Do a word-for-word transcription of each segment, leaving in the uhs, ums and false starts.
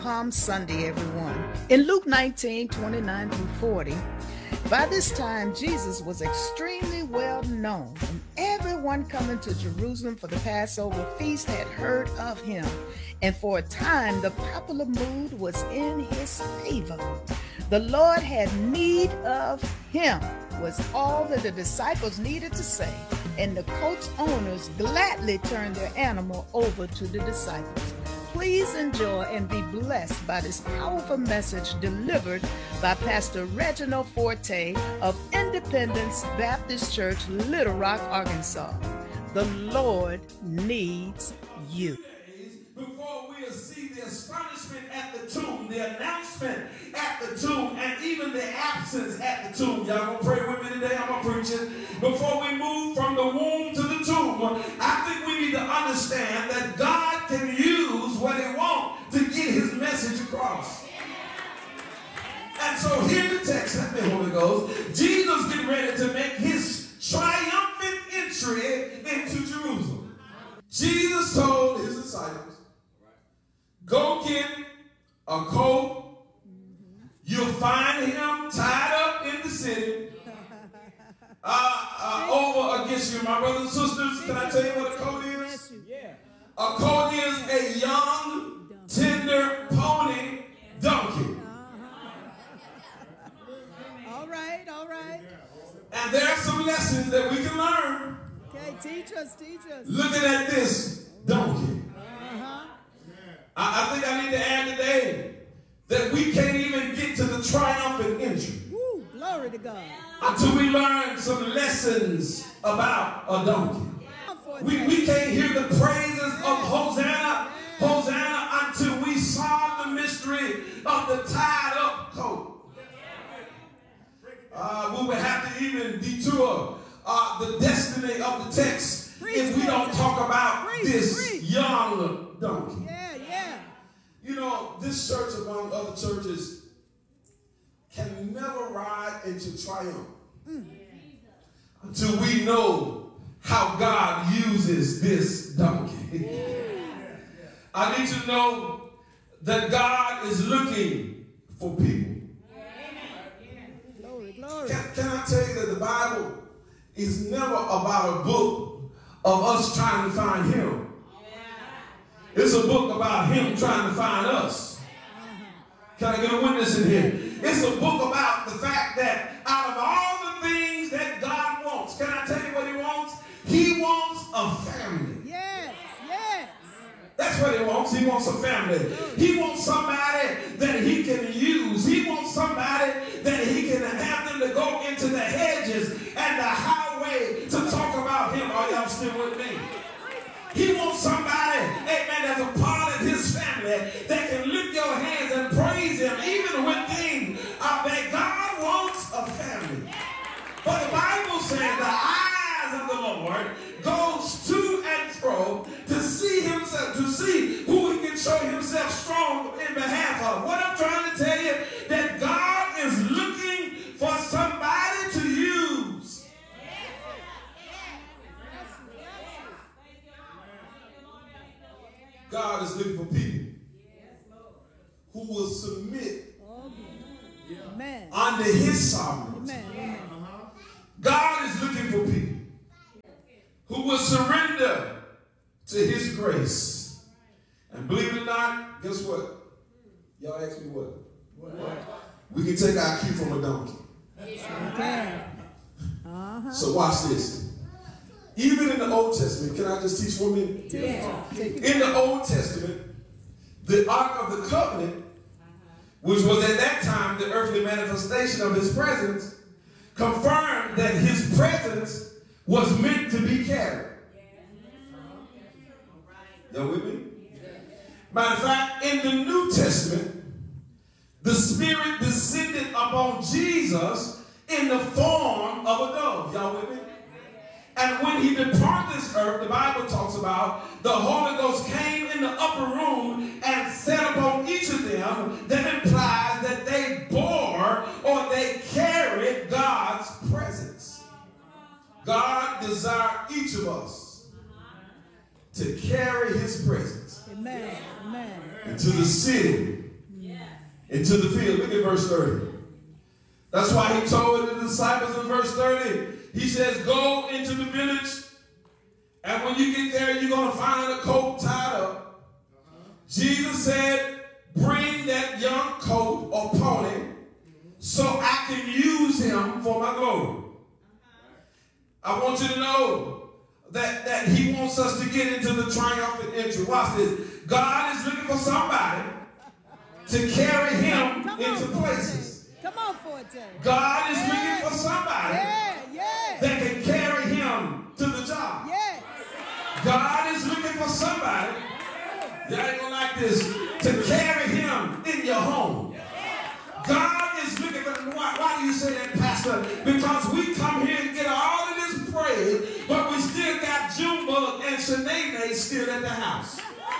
Palm Sunday, everyone. In Luke nineteen, twenty-nine through forty, by this time Jesus was extremely well known, and everyone coming to Jerusalem for the Passover feast had heard of him. And for a time, the popular mood was in his favor. The Lord had need of him, was all that the disciples needed to say, and the coach owners gladly turned their animal over to the disciples. Please enjoy and be blessed by this powerful message delivered by Pastor Reginald Forte of Independence Baptist Church, Little Rock, Arkansas. The Lord needs you. Before we'll see the astonishment at the tomb, the announcement at the tomb, and even the absence at the tomb. Y'all gonna pray with me today? I'm gonna preach it. Before we move from the womb to the tomb, I think we need to understand that God can use what he wants to get his message across. And so here's the text, let me Holy Ghost. Jesus getting ready to make his triumphant entry into Jerusalem. Jesus told his disciples, go get a coat. You'll find him tied up in the city. Uh, uh, over against you, my brothers and sisters. Can I tell you what a coat is? A coat is a young, tender pony donkey. All right, all right. And there are some lessons that we can learn. Okay, teach us, teach us. Looking at this donkey. Uh-huh. I, I think I need to add today that we can't even get to the triumphant entry. Woo, glory to God. Until we learn some lessons about a donkey. We, we can't hear the praises of Hosanna, Hosanna until we solve the mystery of the tied up coat. Uh, we would have to even detour uh, the destiny of the text if we don't talk about this young donkey. Yeah, yeah. You know, this church, among other churches, can never ride into triumph mm. until we know how God uses this donkey. Yeah. I need to know that God is looking for people. Glory, glory. Can, can I tell you that the Bible is never about a book of us trying to find him. It's a book about him trying to find us. Can I get a witness in here? It's a book about the fact that out of all the things that God wants, can I tell you what he wants? He wants a family. Yes, yes. That's what he wants. He wants a family. He wants somebody that he can use. He wants somebody that he can have them to go into the hedges and the highway to talk about him. Are y'all still with me? He wants somebody, amen, that's a part of his family that can lift your hands and praise him even when things are bad. God wants a family. But the Bible says the eyes of the Lord goes to and fro to see himself, to see who he can show himself strong in behalf of. What I'm trying to tell you, that God is looking for somebody to use. God is looking for people who will submit Amen. under his sovereignty. Amen. God is looking for people who will surrender to his grace. And believe it or not, guess what? Y'all ask me what? What? We can take our cue from a donkey. Okay. Uh-huh. So watch this. Even in the Old Testament, can I just teach for a minute? Yeah. In the Old Testament, the Ark of the Covenant, which was at that time the earthly manifestation of his presence, confirmed that his presence was meant to be carried. Y'all with me? Matter of fact, in the New Testament, the Spirit descended upon Jesus in the form of a dove. Y'all with me? And when he departed this earth, the Bible talks about the Holy Ghost came in the upper room and sat upon each of them. That implies that they bore or they carried God's presence. God desired each of us to carry his presence Amen. Amen. into the city into the field. Look at verse thirty. That's why he told the disciples in verse thirty, he says, go into the village, and when you get there, you're going to find a colt tied up. Jesus said, bring that young colt or pony so I can use him for my glory. I want you to know that, that he wants us to get into the triumphant entry. Watch this. God is looking for somebody to carry him Come into on, places. Come on, Forte. God is Yeah. looking for somebody Yeah, yeah, that can carry him to the job. yeah. God is looking for somebody, y'all ain't gonna like this, to carry him in your home. God is looking for, why, why do you say that, Pastor? Because we come here and get all of this praise, but we still got Junebug and Shanae still at the house.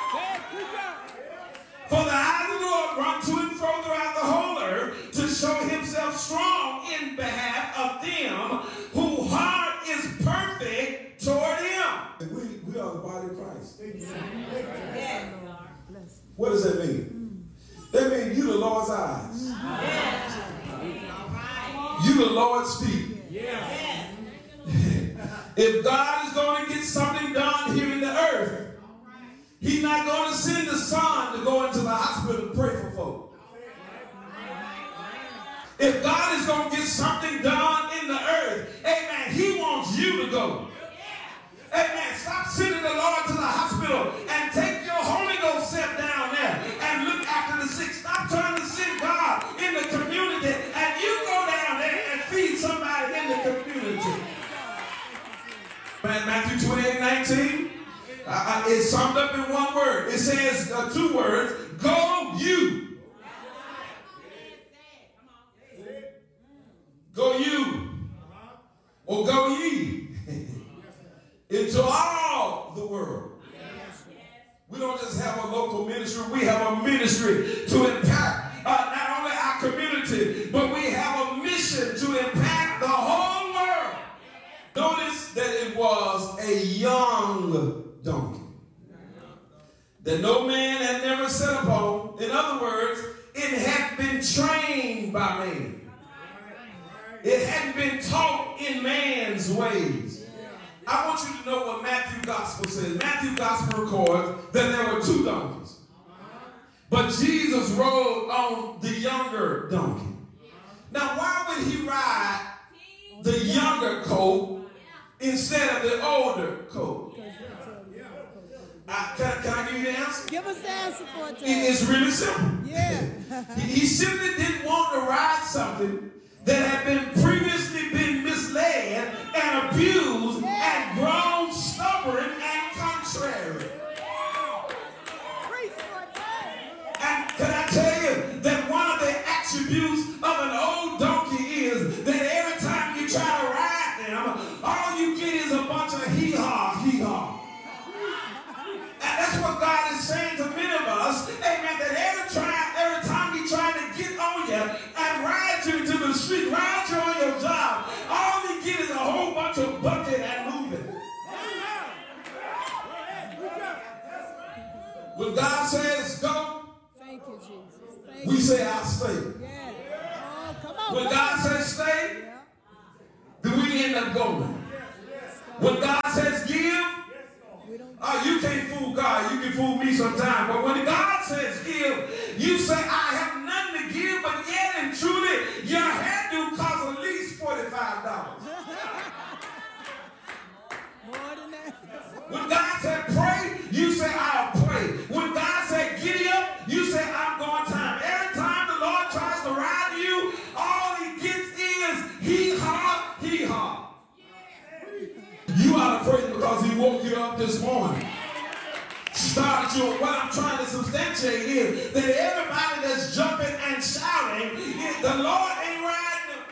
For the eyes of the Lord run to and fro throughout the whole earth to show himself strong in behalf of them whose heart is perfect toward him. We, we are the body of Christ. Yes. What does that mean? That means you the Lord's eyes. You the Lord's feet. If God is going to get something done here in the earth, he's not going to send the son to go into the hospital to pray for folk. If God is going to get something done in the earth, amen, he wants you to go. Amen. Stop sending the Lord to the hospital and take your Holy Ghost self down there and look after the sick. Stop trying to send God in the community and you go down there and feed somebody in the community. Matthew twenty-eight nineteen. Uh, it's summed up in one word. It says uh, two words. Go you. Go you. Or go ye. Into all the world. We don't just have a local ministry. We have a ministry to impact uh, not only our community, but we have a mission to impact the whole world. Notice that it was a young donkey that no man had never sat upon. In other words, it had been trained by man. It hadn't been taught in man's ways. I want you to know what Matthew Gospel says. Matthew Gospel records that there were two donkeys. But Jesus rode on the younger donkey. Now, why would he ride the younger colt instead of the older colt? I, can, can I give you the answer? Give us the answer, Forte. It is really simple. Yeah. he, he simply didn't want to ride something that had been previously been misled and abused Yeah. and grown stubborn and contrary. Preach, Forte. And can I tell you that one of the attributes of an old donkey is that every time you try to ride them, all you get is a bunch of hee-haw, hee-haw. And that's what God is saying to many of us, amen, that every, try, every time he try to get on you and ride you into the street, ride you on your job, all you get is a whole bunch of bucking and moving. When God says go, Thank you, Jesus. Thank we you. say I'll stay. Yeah. Oh, come on. When come God on. says stay, Yeah. then we end up going. When God says give, We don't. oh, you can't fool God. You can fool me sometime. But when God says give, you say, I have nothing to give, but yet and truly, your hairdo costs at least forty-five dollars. More than that. When God said pray, you say, I'll pray. When God said giddy up, you say, I'm going time. Every time the Lord tries to ride you, all he gets is hee-haw, hee-haw. You ought to praise him because he woke you up this morning. Started you. What I'm trying to substantiate is that everybody that's jumping and shouting, it, the Lord ain't riding them.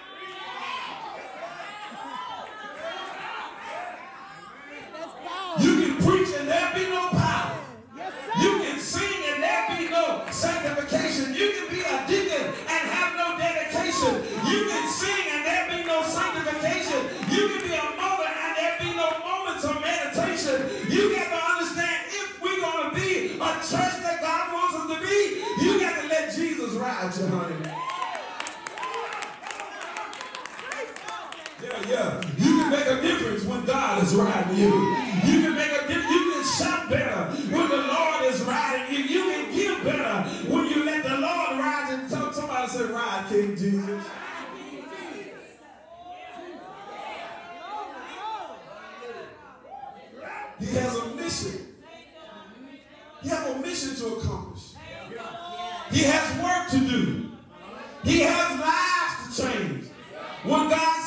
That's power. You can preach and there be no power. Yes, sir. You can sing and there be no sanctification. You can be a deacon and have no dedication. You can sing and there be no sanctification. You can be a mother and there be no moments of meditation. You got to understand, if we're going to be a church that God wants us to be, you got ride you, honey. Yeah, yeah. You can make a difference when God is riding you. You can make a difference. You can shout better when the Lord is riding you. You can give better when you let the Lord ride you. Tell somebody, say, ride, King Jesus. He has a mission. He has a mission to accomplish. He has work to do. He has lives to change. When God